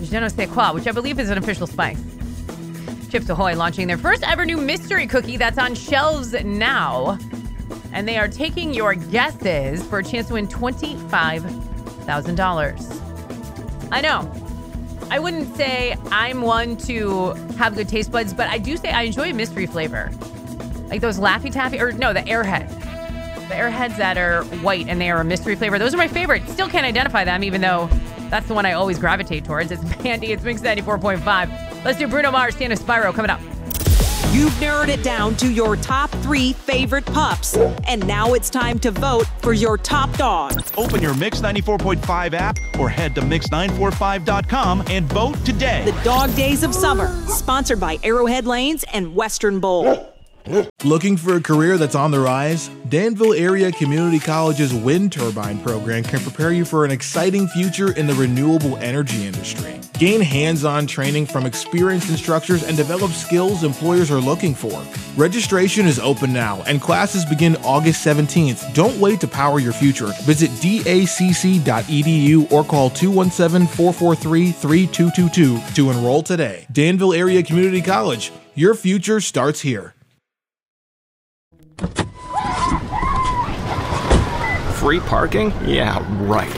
Je ne sais quoi, which I believe is an official spice. Chips Ahoy launching their first ever new mystery cookie that's on shelves now. And they are taking your guesses for a chance to win $25,000. I know. I wouldn't say I'm one to have good taste buds, but I do say I enjoy a mystery flavor. Like those Laffy Taffy, or no, the Airheads. The Airheads that are white and they are a mystery flavor. Those are my favorite. Still can't identify them, even though that's the one I always gravitate towards. It's Mandy. It's Mix 94.5. Let's do Bruno Mars, Stand Up Spyro coming up. You've narrowed it down to your top 3 favorite pups. And now it's time to vote for your top dog. Open your Mix 94.5 app or head to mix945.com and vote today. The Dog Days of Summer, sponsored by Arrowhead Lanes and Western Bowl. Looking for a career that's on the rise? Danville Area Community College's wind turbine program can prepare you for an exciting future in the renewable energy industry. Gain hands-on training from experienced instructors and develop skills employers are looking for. Registration is open now and classes begin August 17th. Don't wait to power your future. Visit dacc.edu or call 217-443-3222 to enroll today. Danville Area Community College. Your future starts here. Free parking? Yeah, right.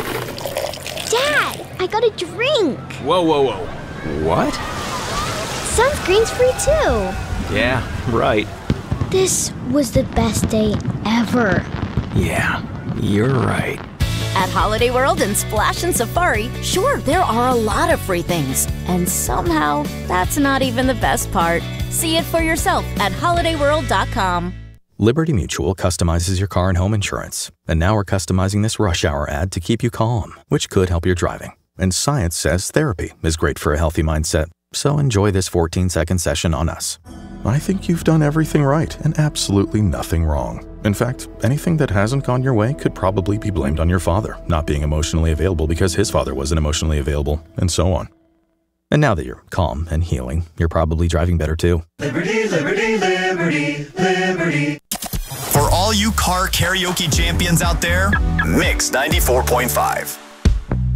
Dad, I got a drink. Whoa, whoa, whoa. What? Sunscreen's free too. Yeah, right. This was the best day ever. Yeah, you're right. At Holiday World and Splash and Safari, sure, there are a lot of free things. And somehow, that's not even the best part. See it for yourself at holidayworld.com. Liberty Mutual customizes your car and home insurance. And now we're customizing this rush hour ad to keep you calm, which could help your driving. And science says therapy is great for a healthy mindset. So enjoy this 14-second session on us. I think you've done everything right and absolutely nothing wrong. In fact, anything that hasn't gone your way could probably be blamed on your father not being emotionally available because his father wasn't emotionally available, and so on. And now that you're calm and healing, you're probably driving better too. Liberty, liberty, liberty, liberty. For all you car karaoke champions out there, Mix 94.5.